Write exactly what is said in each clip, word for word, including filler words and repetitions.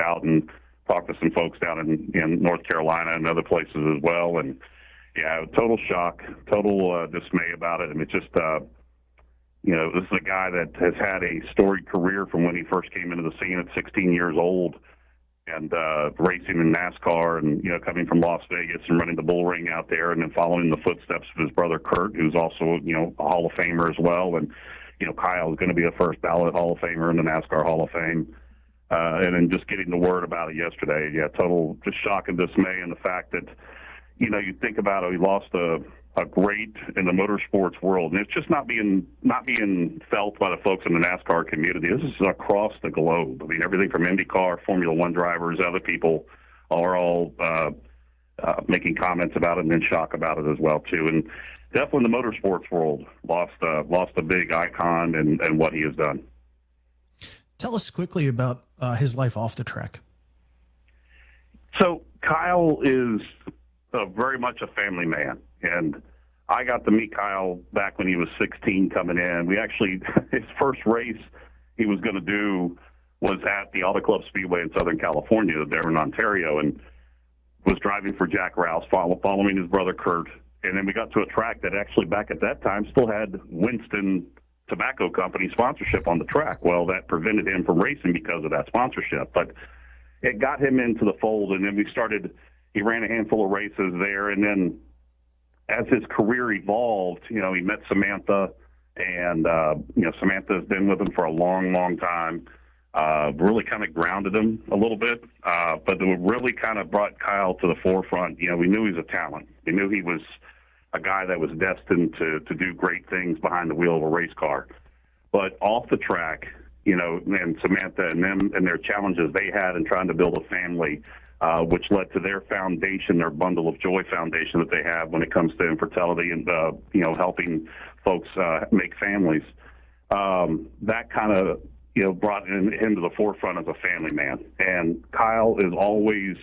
out and talked to some folks down in, in North Carolina and other places as well. And, yeah, total shock, total uh, dismay about it. I mean, it's just, uh, you know, this is a guy that has had a storied career from when he first came into the scene at sixteen years old and uh, racing in NASCAR and, you know, coming from Las Vegas and running the bull ring out there and then following the footsteps of his brother Kurt, who's also, you know, a Hall of Famer as well. And, you know, Kyle is going to be a first ballot Hall of Famer in the NASCAR Hall of Fame. Uh, and then just getting the word about it yesterday, yeah, total just shock and dismay, and the fact that, you know, you think about it, we lost a, a great in the motorsports world, and it's just not being not being felt by the folks in the NASCAR community. This is across the globe. I mean, everything from IndyCar, Formula One drivers, other people are all uh, uh, making comments about it and then shock about it as well too. And definitely the motorsports world lost uh, lost a big icon and, and what he has done. Tell us quickly about uh, his life off the track. So Kyle is uh, very much a family man, and I got to meet Kyle back when he was sixteen coming in. We actually, his first race he was going to do was at the Auto Club Speedway in Southern California, there in Ontario, and was driving for Jack Rouse, follow, following his brother Kurt. And then we got to a track that actually back at that time still had Winston Tobacco Company sponsorship on the track. Well, that prevented him from racing because of that sponsorship, but it got him into the fold. And then we started, he ran a handful of races there. And then as his career evolved, you know, he met Samantha, and, uh, you know, Samantha has been with him for a long, long time. Uh, really kind of grounded him a little bit, uh, but it really kind of brought Kyle to the forefront. You know, we knew he was a talent. We knew he was a guy that was destined to, to do great things behind the wheel of a race car. But off the track, you know, and Samantha and them and their challenges they had in trying to build a family, uh, which led to their foundation, their Bundle of Joy Foundation that they have when it comes to infertility and, uh, you know, helping folks uh, make families. Um, that kind of, you know, brought him, him to the forefront as a family man. And Kyle is always,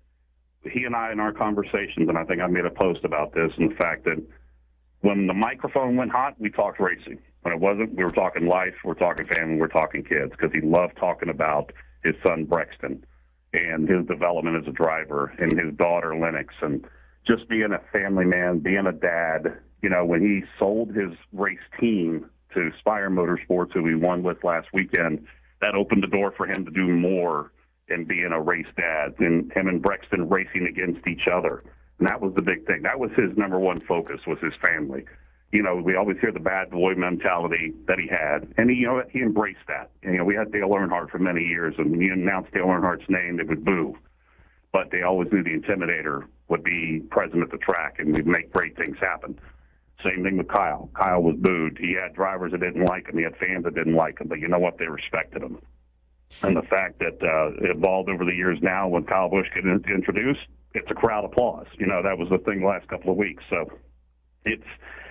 he and I in our conversations, and I think I made a post about this, and the fact that when the microphone went hot, we talked racing. When it wasn't, we were talking life, we're talking family, we're talking kids, because he loved talking about his son Brexton and his development as a driver and his daughter Lennox, and just being a family man, being a dad. You know, when he sold his race team to Spire Motorsports, who he won with last weekend, that opened the door for him to do more and being a race dad, and him and Brexton racing against each other. And that was the big thing. That was his number one focus, was his family. You know, we always hear the bad boy mentality that he had, and he, you know, he embraced that. And, you know, we had Dale Earnhardt for many years, and when you announced Dale Earnhardt's name, they would boo. But they always knew the Intimidator would be present at the track, and we'd make great things happen. Same thing with Kyle. Kyle was booed. He had drivers that didn't like him. He had fans that didn't like him. But you know what? They respected him. And the fact that uh, it evolved over the years now, when Kyle Busch gets introduced, it's a crowd applause. You know, that was the thing the last couple of weeks. So it's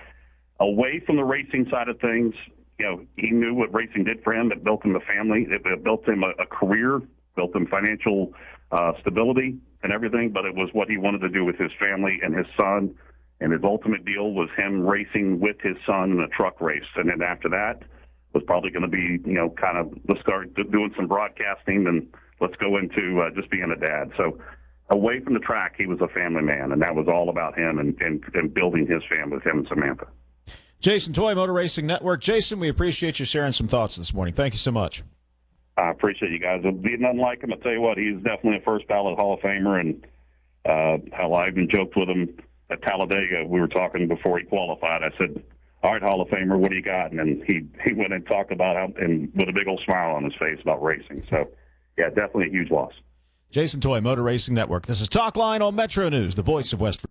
away from the racing side of things. You know, he knew what racing did for him. It built him a family. It, it built him a, a career, built him financial uh, stability and everything. But it was what he wanted to do with his family and his son. And his ultimate deal was him racing with his son in a truck race. And then after that was probably going to be, you know, kind of, let's start doing some broadcasting and let's go into uh, just being a dad. So away from the track, he was a family man, and that was all about him and, and, and building his family with him and Samantha. Jason Toy, Motor Racing Network. Jason, we appreciate you sharing some thoughts this morning. Thank you so much. I appreciate you guys. There'll be nothing like him. I tell you what, he's definitely a first ballot Hall of Famer, and uh, hell, I even joked with him at Talladega. We were talking before he qualified. I said, all right, Hall of Famer, what do you got? And then he, he went and talked about how, and with a big old smile on his face about racing. So, yeah, definitely a huge loss. Jason Toy, Motor Racing Network. This is Talk Line on Metro News, the voice of West Virginia.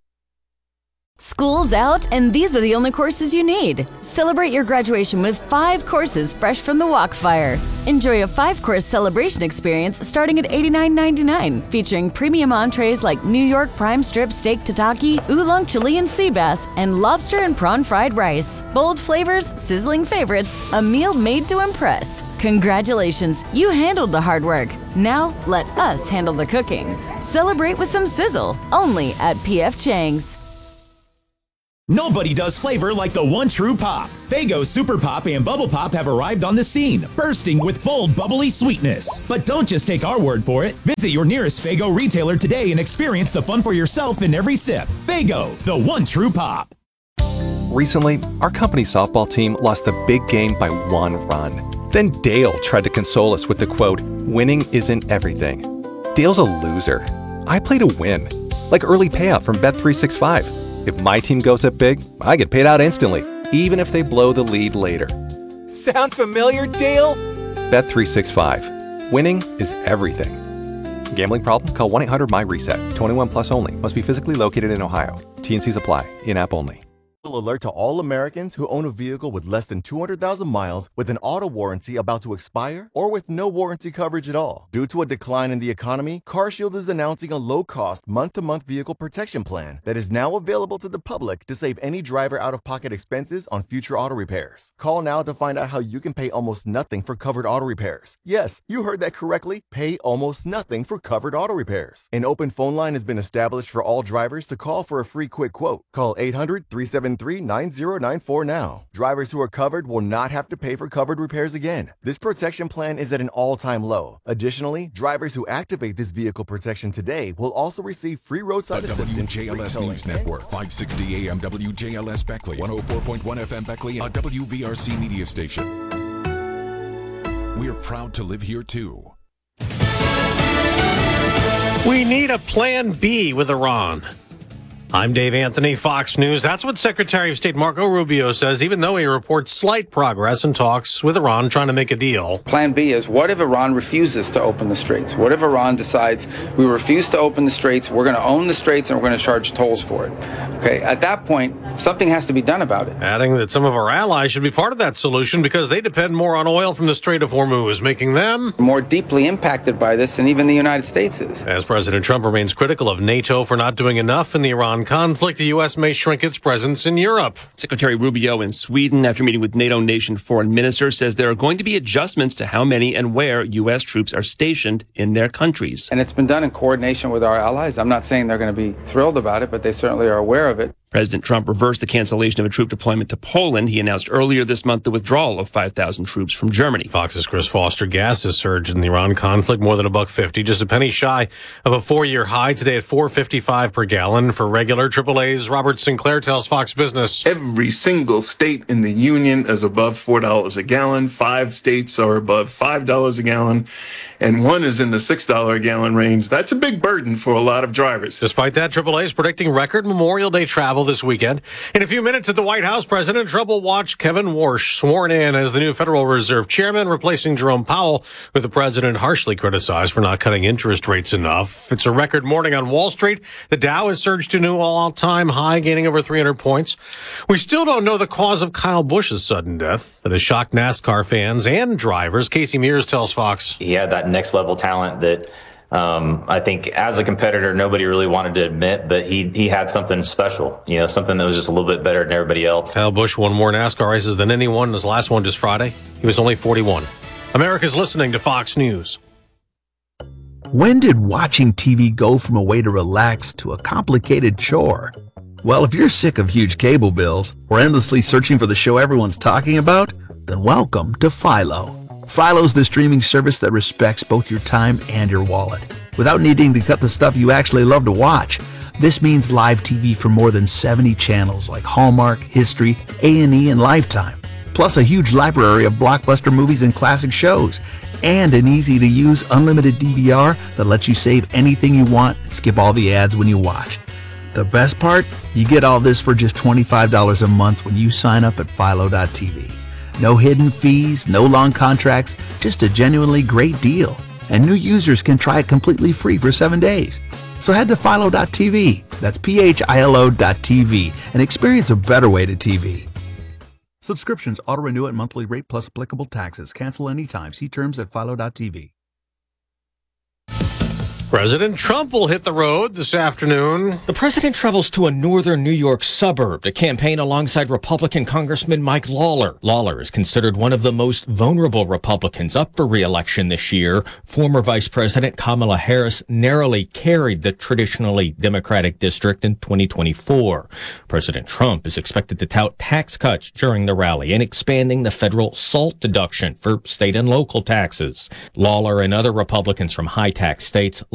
School's out, and these are the only courses you need. Celebrate your graduation with five courses fresh from the Walkfire. Enjoy a five-course celebration experience starting at eighty-nine ninety-nine, featuring premium entrees like New York prime strip steak tataki, oolong Chilean sea bass, and lobster and prawn fried rice. Bold flavors, sizzling favorites, a meal made to impress. Congratulations, you handled the hard work. Now let us handle the cooking. Celebrate with some sizzle, only at P F Chang's. Nobody does flavor like the one true pop. Faygo Super Pop and Bubble Pop have arrived on the scene, bursting with bold, bubbly sweetness. But don't just take our word for it. Visit your nearest Faygo retailer today and experience the fun for yourself in every sip. Faygo, the one true pop. Recently, our company softball team lost the big game by one run. Then Dale tried to console us with the quote, "Winning isn't everything." Dale's a loser. I play to win, like early payout from Bet three sixty-five. If my team goes up big, I get paid out instantly, even if they blow the lead later. Sound familiar, Dale? Bet three sixty-five. Winning is everything. Gambling problem? Call one eight hundred M Y reset. twenty-one plus only. Must be physically located in Ohio. T and Cs apply. In-app only. Alert to all Americans who own a vehicle with less than two hundred thousand miles with an auto warranty about to expire or with no warranty coverage at all. Due to a decline in the economy, CarShield is announcing a low-cost month-to-month vehicle protection plan that is now available to the public to save any driver out-of-pocket expenses on future auto repairs. Call now to find out how you can pay almost nothing for covered auto repairs. Yes, you heard that correctly. Pay almost nothing for covered auto repairs. An open phone line has been established for all drivers to call for a free quick quote. Call eight hundred, three seven three, nine zero nine four now. Drivers who are covered will not have to pay for covered repairs again. This protection plan is at an all-time low. Additionally, drivers who activate this vehicle protection today will also receive free roadside the assistance. W J L S News Network, five sixty A M W J L S Beckley, one oh four point one F M Beckley, a W V R C media station. We're proud to live here too. We need a plan B with Iran. I'm Dave Anthony, Fox News. That's what Secretary of State Marco Rubio says, even though he reports slight progress in talks with Iran trying to make a deal. Plan B is, what if Iran refuses to open the straits? What if Iran decides we refuse to open the straits, we're going to own the straits, and we're going to charge tolls for it? Okay, at that point, something has to be done about it. Adding that some of our allies should be part of that solution because they depend more on oil from the Strait of Hormuz, making them more deeply impacted by this than even the United States is. As President Trump remains critical of NATO for not doing enough in the Iran conflict, the U S may shrink its presence in Europe. Secretary Rubio in Sweden, after meeting with NATO nation foreign minister, says there are going to be adjustments to how many and where U S troops are stationed in their countries. And it's been done in coordination with our allies. I'm not saying they're going to be thrilled about it, but they certainly are aware of it. President Trump reversed the cancellation of a troop deployment to Poland. He announced earlier this month the withdrawal of five thousand troops from Germany. Fox's Chris Foster. Gas has surged in the Iran conflict more than a buck fifty, just a penny shy of a four-year high today at four fifty-five per gallon. For regular triple A's, Robert Sinclair tells Fox Business. Every single state in the union is above four dollars a gallon. Five states are above five dollars a gallon, and one is in the six dollars a gallon range. That's a big burden for a lot of drivers. Despite that, triple A is predicting record Memorial Day travel this weekend. In a few minutes at the White House, President Trump will watch Kevin Warsh sworn in as the new Federal Reserve Chairman, replacing Jerome Powell, who the president harshly criticized for not cutting interest rates enough. It's a record morning on Wall Street. The Dow has surged to a new all-time high, gaining over three hundred points. We still don't know the cause of Kyle Busch's sudden death that has shocked NASCAR fans and drivers. Casey Mears tells Fox. He had that next-level talent that Um, I think as a competitor, nobody really wanted to admit, but he he had something special, you know, something that was just a little bit better than everybody else. Kyle Busch won more NASCAR races than anyone. His last one just Friday. He was only forty-one. America's listening to Fox News. When did watching T V go from a way to relax to a complicated chore? Well, if you're sick of huge cable bills or endlessly searching for the show everyone's talking about, then welcome to Philo. Philo's the streaming service that respects both your time and your wallet, without needing to cut the stuff you actually love to watch. This means live T V from more than seventy channels like Hallmark, History, A and E, and Lifetime, plus a huge library of blockbuster movies and classic shows, and an easy-to-use unlimited D V R that lets you save anything you want and skip all the ads when you watch. The best part? You get all this for just twenty-five dollars a month when you sign up at Philo dot T V. No hidden fees, no long contracts, just a genuinely great deal. And new users can try it completely free for seven days. So head to Philo dot T V, that's P H I L O dot T V, and experience a better way to T V. Subscriptions auto-renew at monthly rate plus applicable taxes. Cancel anytime. See terms at Philo dot T V. President Trump will hit the road this afternoon. The president travels to a northern New York suburb to campaign alongside Republican Congressman Mike Lawler. Lawler is considered one of the most vulnerable Republicans up for re-election this year. Former Vice President Kamala Harris narrowly carried the traditionally Democratic district in twenty twenty-four. President Trump is expected to tout tax cuts during the rally and expanding the federal SALT deduction for state and local taxes. Lawler and other Republicans from high tax states